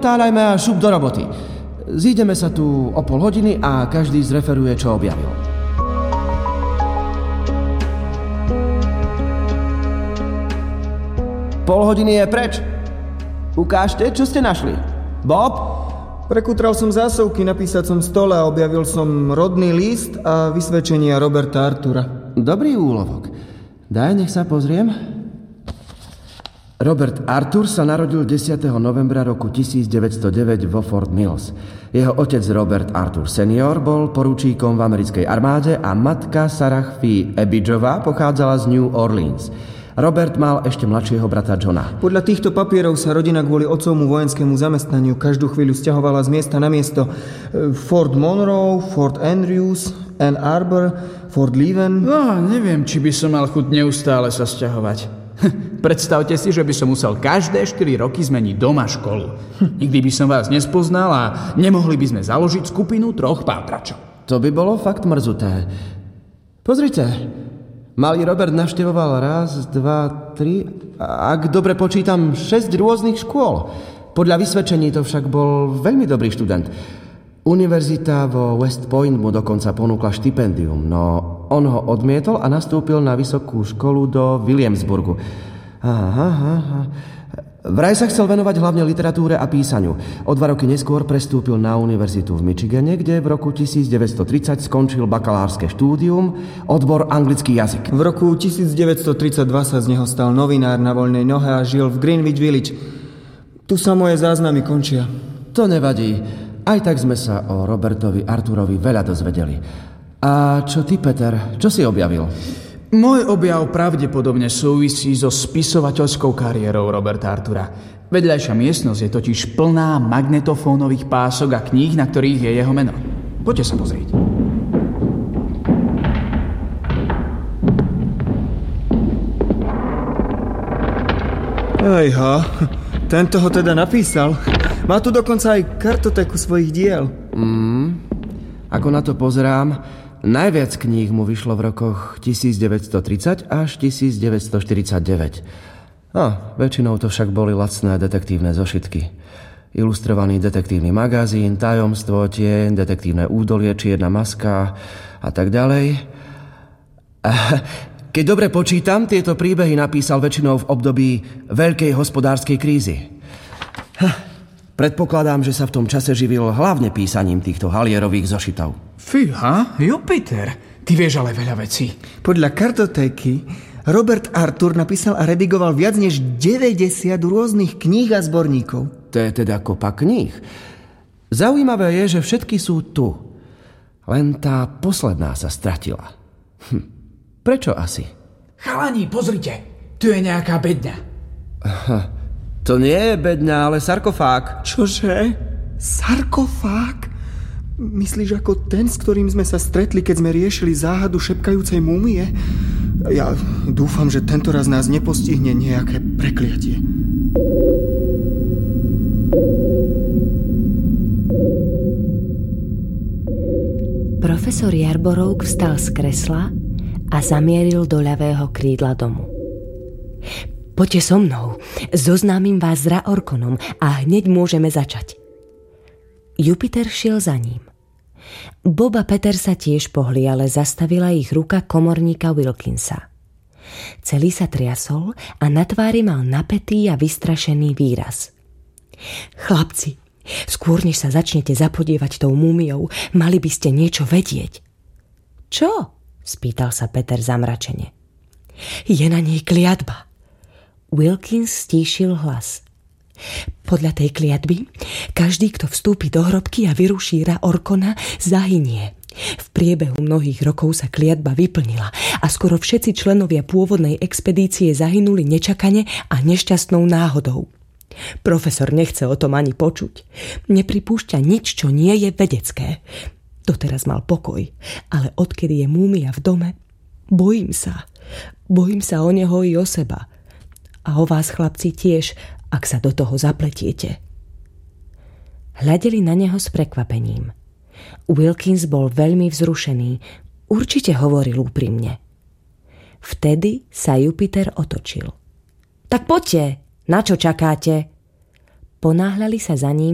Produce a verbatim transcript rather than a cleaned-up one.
neotáľajme a šup do roboty. Zídeme sa tu o pol hodiny a každý zreferuje, čo objavil. Pol hodiny je preč. Ukážte, čo ste našli. Bob? Prekútral som zásuvky na písacom stole a objavil som rodný list a vysvedčenia Roberta Artura. Dobrý úlovok. Daj, nech sa pozriem. Robert Arthur sa narodil desiateho novembra roku tisícdeväťstodeväť vo Fort Mills. Jeho otec Robert Arthur senior bol poručíkom v americkej armáde a matka Sarah Fee Abidgeová pochádzala z New Orleans. Robert mal ešte mladšieho brata Johna. Podľa týchto papierov sa rodina kvôli otcovmu vojenskému zamestnaniu každú chvíľu sťahovala z miesta na miesto. Fort Monroe, Fort Andrews, Ann Arbor, Fort Leven. No, neviem, či by som mal chuť neustále sa sťahovať. Predstavte si, že by som musel každé štyri roky zmeniť dom a školu. Nikdy by som vás nespoznal a nemohli by sme založiť skupinu troch pátračov. To by bolo fakt mrzuté. Pozrite, malý Robert navštevoval raz, dva, tri, ak dobre počítam, šesť rôznych škôl. Podľa vysvedčení to však bol veľmi dobrý študent. Univerzita vo West Point mu dokonca ponúkla štipendium, no on ho odmietol a nastúpil na vysokú školu do Williamsburgu. Aha, aha. Vraj sa chcel venovať hlavne literatúre a písaniu. O dva roky neskôr prestúpil na univerzitu v Michigane, kde v roku tisícdeväťstotridsať skončil bakalárske štúdium, odbor anglický jazyk. V roku tisícdeväťstotridsaťdva sa z neho stal novinár na voľnej nohe a žil v Greenwich Village. Tu sa moje záznamy končia. To nevadí. Aj tak sme sa o Robertovi Arturovi veľa dozvedeli. A čo ty, Peter? Čo si objavil? Môj objav pravdepodobne súvisí so spisovateľskou kariérou Roberta Artura. Vedľajšia miestnosť je totiž plná magnetofónových pások a kníh, na ktorých je jeho meno. Poďte sa pozrieť. Ejha, tento ho teda napísal. Má tu dokonca aj kartotéku svojich diel. Mm, ako na to pozerám, najviac kníh mu vyšlo v rokoch tisícdeväťstotridsať až tisícdeväťstoštyridsaťdeväť. A väčšinou to však boli lacné detektívne zošitky. Ilustrovaný detektívny magazín, Tajomstvo, Tieň, Detektívne údolie, Čierna maska a tak ďalej. Keď dobre počítam, tieto príbehy napísal väčšinou v období veľkej hospodárskej krízy. Predpokladám, že sa v tom čase živil hlavne písaním týchto halierových zošitov. Fíha, Jupiter, ty vieš ale veľa vecí. Podľa kartotéky Robert Artur napísal a redigoval viac než deväťdesiat rôznych kníh a zborníkov. To je teda kopa kníh. Zaujímavé je, že všetky sú tu. Len tá posledná sa stratila. Hm. Prečo asi? Chalani, pozrite, tu je nejaká bedňa. Aha. To nie je bedňa, ale sarkofág. Čože? Sarkofág? Myslíš ako ten, s ktorým sme sa stretli, keď sme riešili záhadu šepkajúcej múmie? Ja dúfam, že tentoraz nás nepostihne nejaké prekliatie. Profesor Yarborough vstal z kresla a zamieril do ľavého krídla domu. Poďte so mnou, zoznámim vás s Raorkonom a hneď môžeme začať. Jupiter šiel za ním. Bob a Peter sa tiež pohli, ale zastavila ich ruka komorníka Wilkinsa. Celý sa triasol a na tvári mal napätý a vystrašený výraz. Chlapci, skôr než sa začnete zapodievať tou múmiou, mali by ste niečo vedieť. Čo? Spýtal sa Peter zamračene. Je na nej kliatba. Wilkins stíšil hlas. Podľa tej kliatby, každý, kto vstúpi do hrobky a vyruší Raorkona, zahynie. V priebehu mnohých rokov sa kliatba vyplnila a skoro všetci členovia pôvodnej expedície zahynuli nečakane a nešťastnou náhodou. Profesor nechce o tom ani počuť. Nepripúšťa nič, čo nie je vedecké. Doteraz mal pokoj, ale odkedy je múmia v dome, bojím sa. Bojím sa o neho i o seba. A o vás, chlapci, tiež, ak sa do toho zapletiete. Hľadeli na neho s prekvapením. Wilkins bol veľmi vzrušený. Určite hovoril úprimne. Vtedy sa Jupiter otočil. Tak poďte, na čo čakáte? Ponáhľali sa za ním